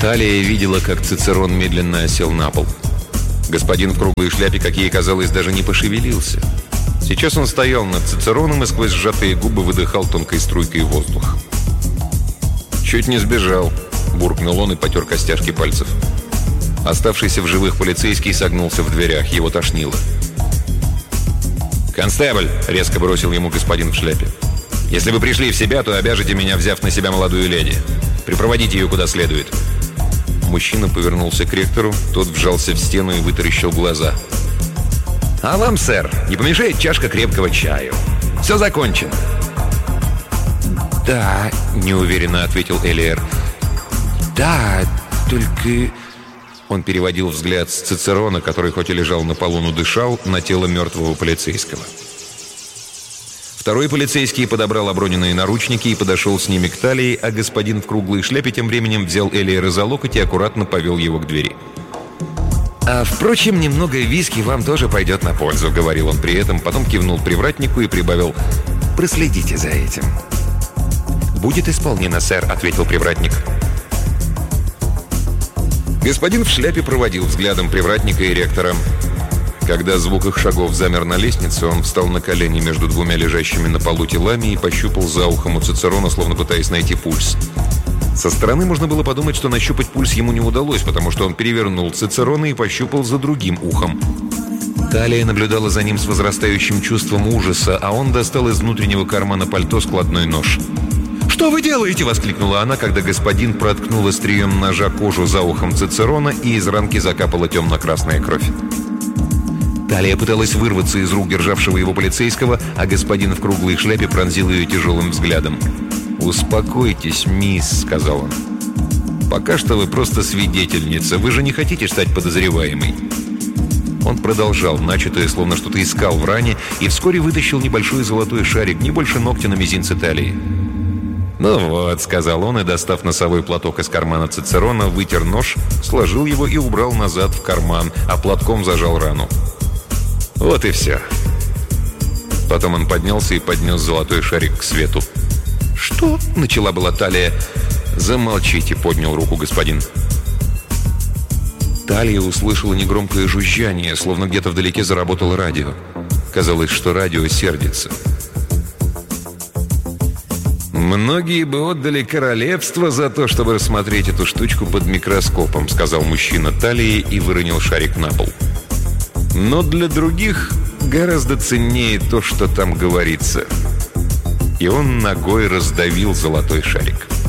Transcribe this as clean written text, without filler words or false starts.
Талия видела, как Цицерон медленно осел на пол. Господин в круглой шляпе, как ей казалось, даже не пошевелился. Сейчас он стоял над Цицероном и сквозь сжатые губы выдыхал тонкой струйкой воздух. «Чуть не сбежал», — буркнул он и потер костяшки пальцев. Оставшийся в живых полицейский согнулся в дверях, его тошнило. «Констебль!» — резко бросил ему господин в шляпе. «Если вы пришли в себя, то обяжете меня, взяв на себя молодую леди. Припроводите ее куда следует». Мужчина повернулся к ректору, тот вжался в стену и вытаращил глаза. «А вам, сэр, не помешает чашка крепкого чаю? Все закончено». «Да», — неуверенно ответил Элиэр. «Да, только...» Он переводил взгляд с Цицерона, который хоть и лежал на полу, но дышал, на тело мертвого полицейского. Второй полицейский подобрал оброненные наручники и подошел с ними к Талии, а господин в круглой шляпе тем временем взял Элиэра за локоть и аккуратно повел его к двери. «А, впрочем, немного виски вам тоже пойдет на пользу», — говорил он при этом, потом кивнул привратнику и прибавил: «Проследите за этим». «Будет исполнено, сэр», — ответил привратник. Господин в шляпе проводил взглядом привратника и ректора. Когда звук их шагов замер на лестнице, он встал на колени между двумя лежащими на полу телами и пощупал за ухом у Цицерона, словно пытаясь найти пульс. Со стороны можно было подумать, что нащупать пульс ему не удалось, потому что он перевернул Цицерона и пощупал за другим ухом. Талия наблюдала за ним с возрастающим чувством ужаса, а он достал из внутреннего кармана пальто складной нож. «Что вы делаете?» — воскликнула она, когда господин проткнул острием ножа кожу за ухом Цицерона, и из ранки закапала темно-красная кровь. Талия пыталась вырваться из рук державшего его полицейского, а господин в круглой шляпе пронзил ее тяжелым взглядом. «Успокойтесь, мисс», — сказал он. «Пока что вы просто свидетельница. Вы же не хотите стать подозреваемой». Он продолжал начатое, словно что-то искал в ране, и вскоре вытащил небольшой золотой шарик, не больше ногтя на мизинце Талии. «Ну вот», — сказал он, и, достав носовой платок из кармана Цицерона, вытер нож, сложил его и убрал назад в карман, а платком зажал рану. «Вот и все». Потом он поднялся и поднес золотой шарик к свету. «Что?» — начала была Талия. «Замолчите», — поднял руку господин. Талия услышала негромкое жужжание, словно где-то вдалеке заработало радио. Казалось, что радио сердится. «Многие бы отдали королевство за то, чтобы рассмотреть эту штучку под микроскопом», — сказал мужчина Талии и выронил шарик на пол. «Но для других гораздо ценнее то, что там говорится». И он ногой раздавил золотой шарик.